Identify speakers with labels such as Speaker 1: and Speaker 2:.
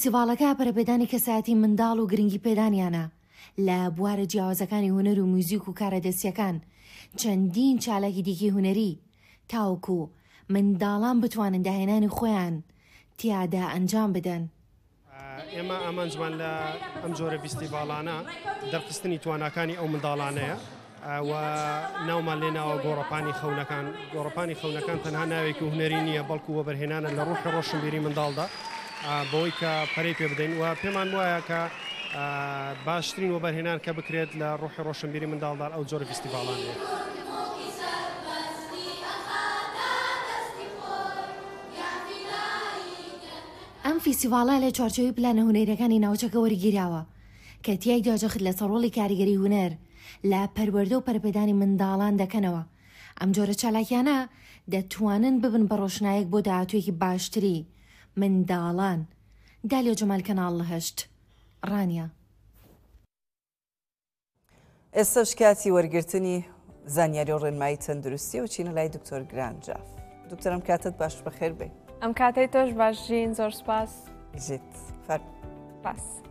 Speaker 1: فیستیڤالەکە پەرەپێدانی کەسایەتی منداڵ و گرنگی پێدانیانە لە بوارە جیاوازەکانی هونەر و موزیک و کارە دەستیەکان چەندین چالاکی دیکەی هونەری تاوەکو منداڵان بتوانن داهێنانی خۆیان تیادا ئەنجام بدەن.
Speaker 2: ئێمە ئامانجمان لە ئەم جۆرە فیستیڤالانە دەرخستنی تواناکانی ئەو منداڵانەیە و ناومان لێناوە گۆڕەپانی خەونەکان تەنها ناوێکی و هونەری نییە بەڵکو وەبەرهێنانە لە ڕوحی ڕۆشنبیری منداڵدا بۆی کە پەرەی پێ بدەین و پێمان وایە کە باشترین وەبەرهێنان کە بکرێت لە ڕوحی ڕۆشنبیری منداڵدار ئەو جۆرە فیستیڤالانەیە.
Speaker 1: ئەم فیستیڤاڵە لە چوارچێوەی پلانە هونەریەکانی ناوچەکە وەرگیراوە کە تیای داجەخت لە سەرۆڵی کاریگەری هونەر لە پەروەردە و پەرپێدانی منداڵان دەکەنەوە. ئەم جۆرە چالاکیانە دەتوانن ببن بە ڕۆشنایەک بۆ داهاتوویەکی باشتری منداڵان. دالیا جەمال کەناڵ لە هەشت ڕانیا.
Speaker 3: ئێستاش کاتی وەرگرتنی زانیاری و ڕێنمایی تەندروستی و چینە لای دکتۆر گرانجاف. دکتۆرم کاتت باش بەخێر بێ.
Speaker 4: ئەم کاتەی تۆش باشژین زۆر سپاس.
Speaker 3: ژیت فەر
Speaker 4: باس.